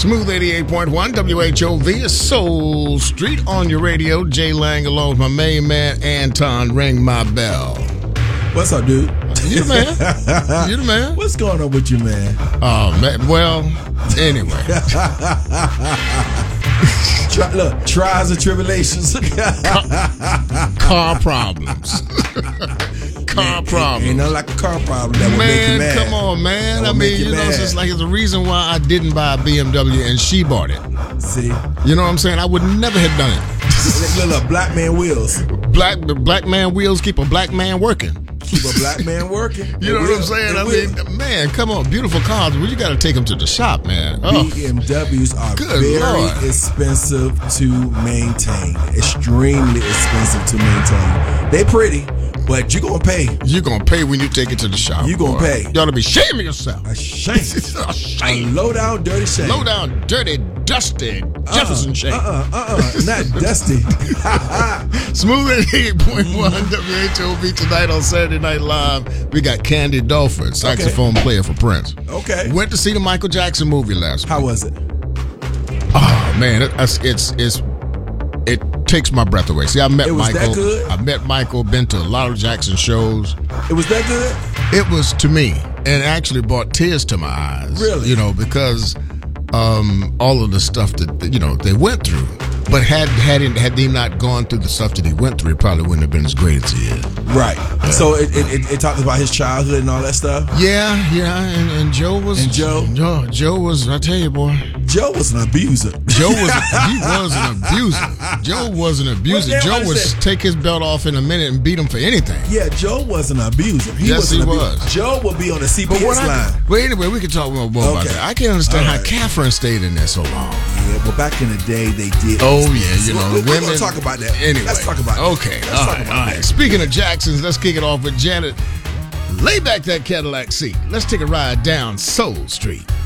Smooth 88.1 WHOV is Soul Street on your radio. Jay Lang along with my main man, Anton. Ring my bell. What's up, dude? You the man. You the man. What's going on with you, man? Oh, man. Well, anyway. Look, trials and tribulations. Car problems. Car problem. Ain't nothing like a car problem that would make you mad. Come on, man. I mean, it's just like it's a reason why I didn't buy a BMW and she bought it. See? You know what I'm saying? I would never have done it. Look, black man wheels. Black man wheels keep a black man working. Keep a black man working. You know what I'm saying? I mean, man, come on. Beautiful cars. Well, you got to take them to the shop, man. Oh. BMWs are very expensive to maintain. Extremely expensive to maintain. They pretty, but you're going to pay. You're going to pay when you take it to the shop. You're going to pay. You ought to be shaming yourself. A shame. A shame. A low down, dirty shame. Low down, dirty, dusty Jefferson shame. Not dusty. Smooth 88.1 WHOV tonight on Saturday Night Live. We got Candy Dulford, saxophone player for Prince. Okay. Went to see the Michael Jackson movie last week. How was it? Oh man, it takes my breath away. See, I met Michael. That good? I met Michael. Been to a lot of Jackson shows. It was that good? It was to me, and actually brought tears to my eyes. Really? You know, because all of the stuff that they went through. But had he not gone through the stuff that he went through, it probably wouldn't have been as great as he is. Right. Yeah. So it talked about his childhood and all that stuff? Yeah, and Joe was... And Joe? Joe was, I tell you, boy. Joe was an abuser. He was an abuser. Joe was an abuser. Joe would take his belt off in a minute and beat him for anything. Yeah, Joe was an abuser. He was. Joe would be on the CPS line. Well, anyway, we can talk more about that. I can't understand how Catherine stayed in there so long. Yeah, well, back in the day, they did. Oh, yeah, we're going to talk about that. Anyway. Let's talk about it. Okay, all right. Speaking of Jacksons, let's kick it off with Janet. Lay back that Cadillac seat. Let's take a ride down Soul Street.